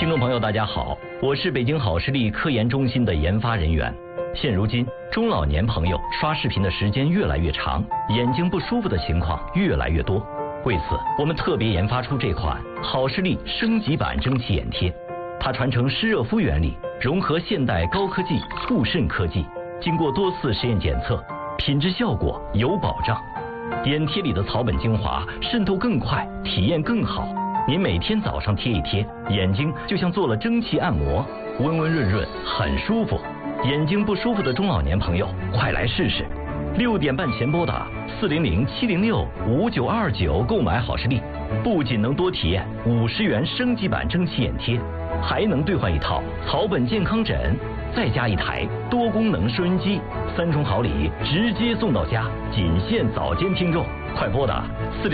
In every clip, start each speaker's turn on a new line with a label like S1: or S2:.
S1: 听众朋友，大家好，我是北京好视力科研中心的研发人员。现如今，中老年朋友刷视频的时间越来越长，眼睛不舒服的情况越来越多。为此，我们特别研发出这款好视力升级版蒸汽眼贴。它传承湿热敷原理，融合现代高科技固渗科技，经过多次实验检测，品质效果有保障。眼贴里的草本精华渗透更快，体验更好。您每天早上贴一贴，眼睛就像做了蒸汽按摩，温温润润，很舒服。眼睛不舒服的中老年朋友，快来试试！6点半前拨打400-706-5929购买好视力，不仅能多体验50元升级版蒸汽眼贴，还能兑换一套草本健康枕，再加一台多功能收音机，3重好礼直接送到家，仅限早间听众。快拨打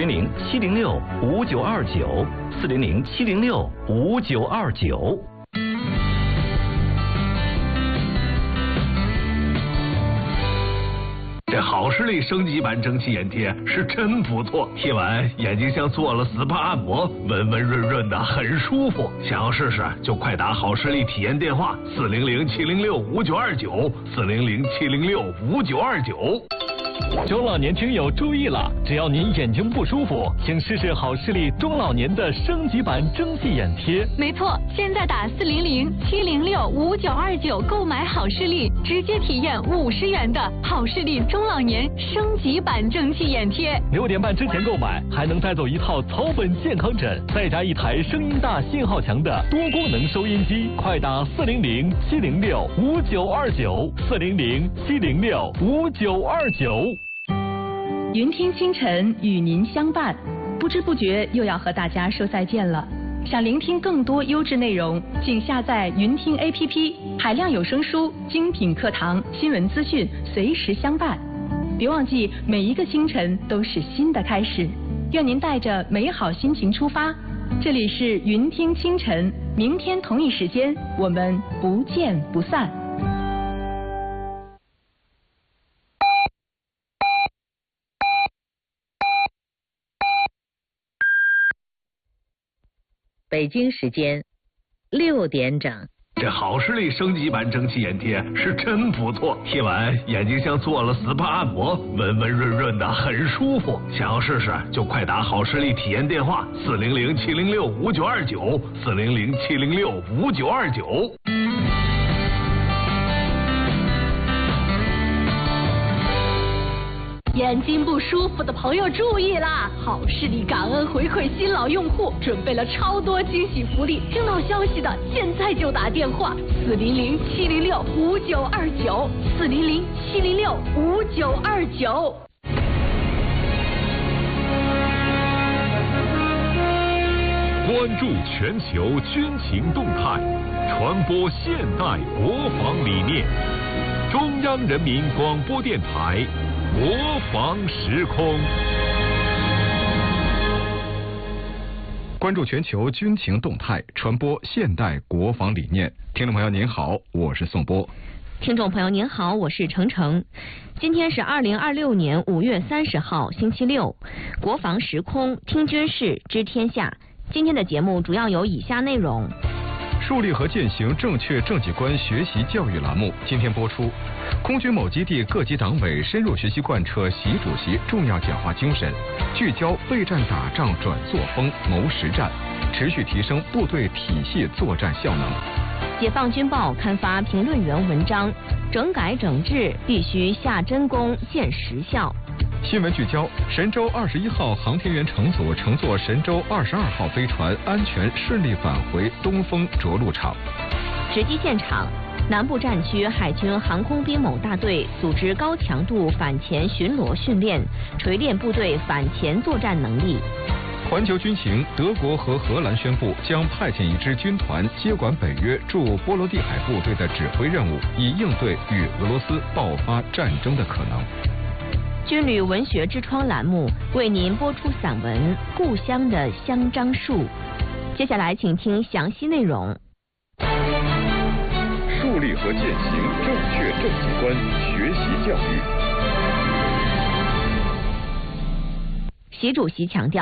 S1: 400-706-5929，400-706-5929。
S2: 这好视力升级版蒸汽眼贴是真不错，贴完眼睛像做了 SPA 按摩，温温润润的，很舒服。想要试试就快打好视力体验电话400-706-5929，400-706-5929。
S3: 中老年听友注意了，只要您眼睛不舒服，请试试好视力中老年的升级版蒸汽眼贴。
S4: 没错，现在打400-706-5929购买好视力，直接体验50元的好视力中老年升级版蒸汽眼贴。
S3: 6点半之前购买，还能带走一套草本健康枕，再加一台声音大、信号强的多功能收音机。快打400-706-5929，400-706-5929。
S5: 云听清晨与您相伴，不知不觉又要和大家说再见了。想聆听更多优质内容，请下载云听 APP， 海量有声书、精品课堂、新闻资讯随时相伴。别忘记，每一个清晨都是新的开始。愿您带着美好心情出发。这里是云听清晨，明天同一时间我们不见不散。
S6: 北京时间6点整。
S2: 这好视力升级版蒸汽眼贴是真不错，贴完眼睛像做了 SPA 按摩，温温润润的，很舒服。想要试试就快打好视力体验电话400-706-5929，400-706-5929。
S4: 眼睛不舒服的朋友注意啦！好视力感恩回馈新老用户，准备了超多惊喜福利。听到消息的现在就打电话400-706-5929，400-706-5929。
S7: 关注全球军情动态，传播现代国防理念。中央人民广播电台国防时空。
S8: 关注全球军情动态，传播现代国防理念。听众朋友您好，我是宋波。
S6: 听众朋友您好，我是程程。今天是2026年5月30号星期六，国防时空听军事知天下。今天的节目主要有以下内容：
S8: 树立和践行正确政绩观学习教育栏目今天播出。空军某基地各级党委深入学习贯彻习主席重要讲话精神，聚焦备战打仗转作风谋实战，持续提升部队体系作战效能。
S6: 解放军报刊发评论员文章：整改整治必须下真功见实效。
S8: 新闻聚焦：神舟21号航天员乘组乘坐神舟22号飞船安全顺利返回东风着陆场。
S6: 实际现场：南部战区海军航空兵某大队组织高强度反潜巡逻训练，锤炼部队反潜作战能力。
S8: 环球军情：德国和荷兰宣布将派遣一支军团接管北约驻波罗的海部队的指挥任务，以应对与俄罗斯爆发战争的可能。
S6: 军旅文学之窗栏目为您播出散文《故乡的香樟树》。接下来请听详细内容。
S8: 树立和践行正确政绩观学习教育。
S6: 习主席强调，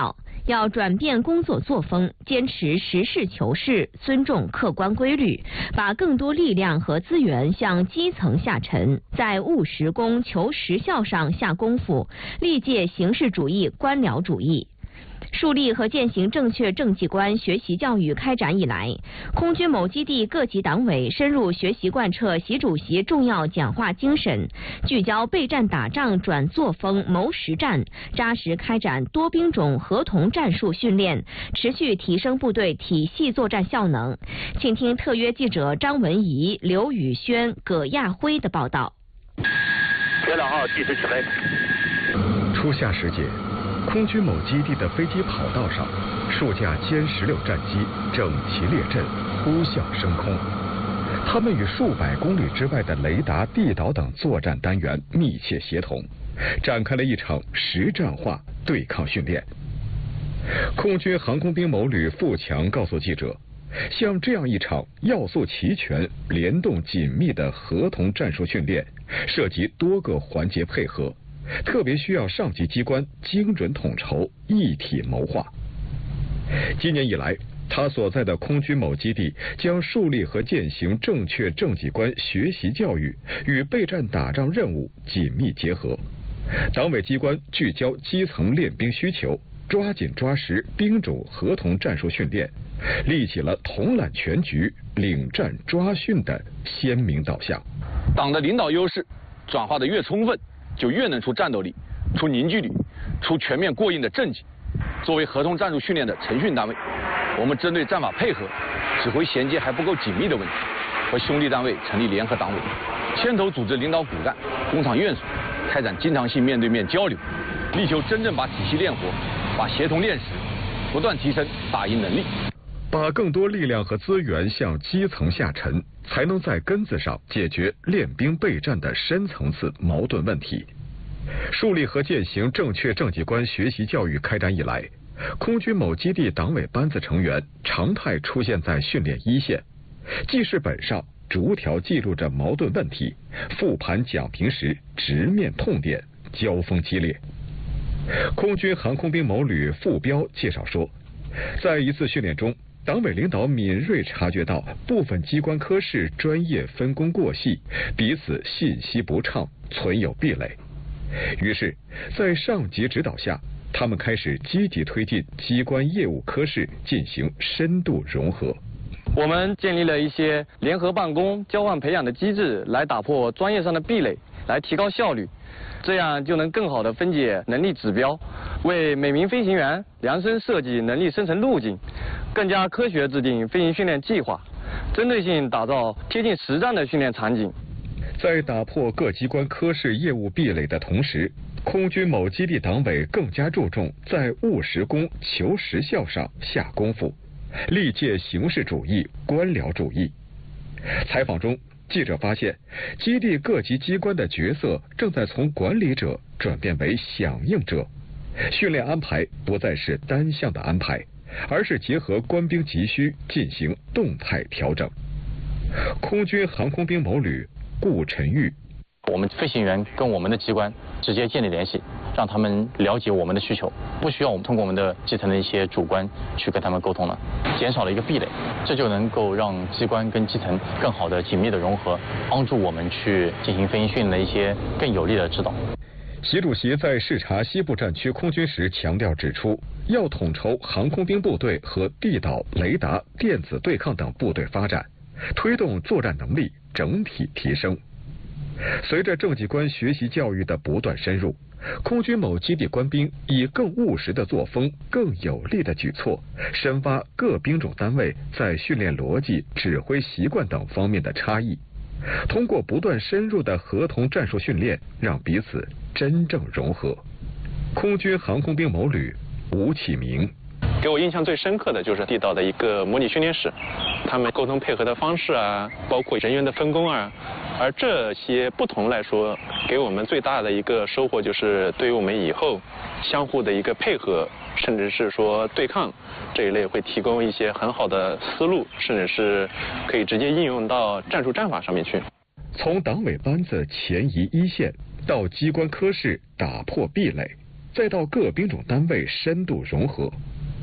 S6: 要转变工作作风，坚持实事求是，尊重客观规律，把更多力量和资源向基层下沉，在务实功、求实效上下功夫，力戒形式主义、官僚主义。树立和践行正确政绩观学习教育开展以来，空军某基地各级党委深入学习贯彻习主席重要讲话精神，聚焦备战打仗转作风谋实战，扎实开展多兵种合同战术训练，持续提升部队体系作战效能。请听特约记者张文怡、刘宇轩、葛亚辉的报道。
S9: 铁2号计时起飞。
S8: 初夏时节，空军某基地的飞机跑道上，数架歼16战机整齐列阵，呼啸升空。他们与数百公里之外的雷达、地导等作战单元密切协同，展开了一场实战化对抗训练。空军航空兵某旅付强告诉记者，像这样一场要素齐全、联动紧密的合同战术训练，涉及多个环节配合，特别需要上级机关精准统筹、一体谋划。今年以来，他所在的空军某基地将树立和践行正确政绩观学习教育与备战打仗任务紧密结合，党委机关聚焦基层练兵需求，抓紧抓实兵种合同战术训练，立起了统揽全局、领战抓训的鲜明导向。
S10: 党的领导优势转化的越充分，就越能出战斗力、出凝聚力、出全面过硬的政绩。作为合同战术训练的程训单位，我们针对战法配合、指挥衔接还不够紧密的问题，和兄弟单位成立联合党委，牵头组织领导骨干、工厂院所，开展经常性面对面交流，力求真正把体系练活，把协同练实，不断提升打赢能力。
S8: 把更多力量和资源向基层下沉，才能在根子上解决练兵备战的深层次矛盾问题。树立和践行正确政绩观学习教育开展以来，空军某基地党委班子成员常态出现在训练一线，记事本上逐条记录着矛盾问题，复盘讲评时直面痛点，交锋激烈。空军航空兵某旅副标介绍说，在一次训练中，党委领导敏锐察觉到部分机关科室专业分工过细，彼此信息不畅，存有壁垒。于是，在上级指导下，他们开始积极推进机关业务科室进行深度融合。
S11: 我们建立了一些联合办公、交换培养的机制，来打破专业上的壁垒，来提高效率，这样就能更好地分解能力指标，为每名飞行员量身设计能力生成路径，更加科学制定飞行训练计划，针对性打造贴近实战的训练场景。
S8: 在打破各机关科室业务壁垒的同时，空军某基地党委更加注重在务实功、求实效上下功夫，力戒形式主义、官僚主义。采访中，记者发现，基地各级机关的角色正在从管理者转变为响应者，训练安排不再是单向的安排，而是结合官兵急需进行动态调整。空军航空兵某旅顾晨玉，
S12: 我们飞行员跟我们的机关直接建立联系，让他们了解我们的需求，不需要我们通过我们的基层的一些主官去跟他们沟通了，减少了一个壁垒，这就能够让机关跟基层更好的紧密的融合，帮助我们去进行飞行训练的一些更有力的指导。
S8: 习主席在视察西部战区空军时强调指出，要统筹航空兵部队和地导、雷达、电子对抗等部队发展，推动作战能力整体提升。随着政绩观学习教育的不断深入，空军某基地官兵以更务实的作风、更有力的举措，深挖各兵种单位在训练逻辑、指挥习惯等方面的差异，通过不断深入的合同战术训练，让彼此真正融合。空军航空兵某旅吴启明，
S13: 给我印象最深刻的就是地道的一个模拟训练室，他们沟通配合的方式啊，包括人员的分工啊，而这些不同来说，给我们最大的一个收获就是对于我们以后相互的一个配合，甚至是说对抗这一类会提供一些很好的思路，甚至是可以直接应用到战术战法上面去。
S8: 从党委班子前移一线，到机关科室打破壁垒，再到各兵种单位深度融合，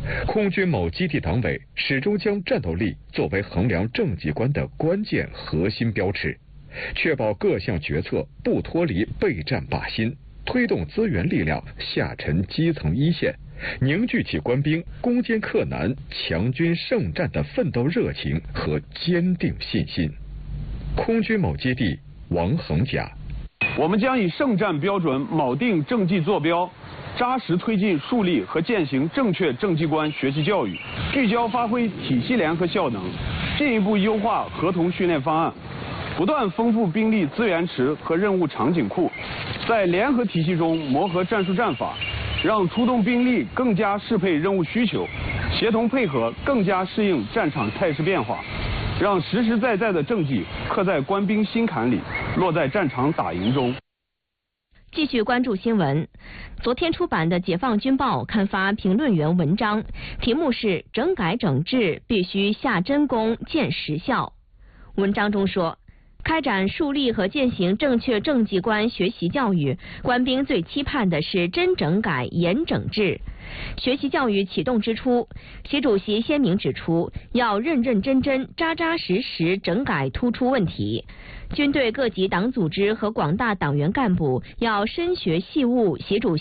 S8: 空军某基地党委始终将战斗力作为衡量政绩观的关键核心标尺，确保各项决策不脱离备战靶心，推动资源力量下沉基层一线，凝聚起官兵攻坚克难、强军胜战的奋斗热情和坚定信心。空军某基地王恒甲：
S14: 我们将以胜战标准铆定政绩坐标，扎实推进树立和践行正确政绩观学习教育，聚焦发挥体系联合效能，进一步优化合同训练方案，不断丰富兵力资源池和任务场景库，在联合体系中磨合战术战法，让出动兵力更加适配任务需求，协同配合更加适应战场态势变化，让实实在在的政绩刻在官兵心坎里，落在战场打赢中。
S6: 继续关注新闻。昨天出版的《解放军报》刊发评论员文章，题目是“整改整治必须下真功见实效”。文章中说，开展树立和践行正确政绩观学习教育，官兵最期盼的是真整改、严整治。学习教育启动之初，习主席鲜明指出，要认认真真、扎扎实实整改突出问题。军队各级党组织和广大党员干部要深学细悟习主席